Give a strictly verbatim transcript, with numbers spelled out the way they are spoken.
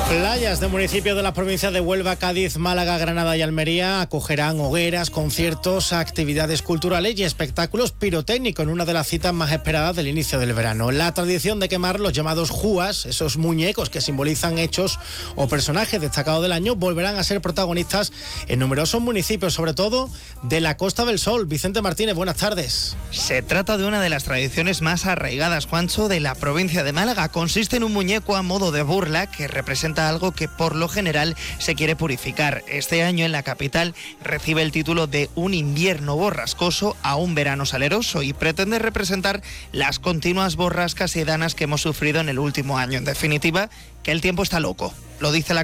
Playas de municipios de las provincias de Huelva, Cádiz, Málaga, Granada y Almería acogerán hogueras, conciertos, actividades culturales y espectáculos pirotécnicos en una de las citas más esperadas del inicio del verano. La tradición de quemar los llamados júas, esos muñecos que simbolizan hechos o personajes destacados del año, volverán a ser protagonistas en numerosos municipios, sobre todo de la Costa del Sol. Vicente Martínez, buenas tardes. Se trata de una de las tradiciones más arraigadas, Juancho, de la provincia de Málaga. Consiste en un muñeco a modo de burla que representa algo que por lo general se quiere purificar. Este año en la capital recibe el título de un invierno borrascoso a un verano saleroso y pretende representar las continuas borrascas y danas que hemos sufrido en el último año. En definitiva, que el tiempo está loco. Lo dice la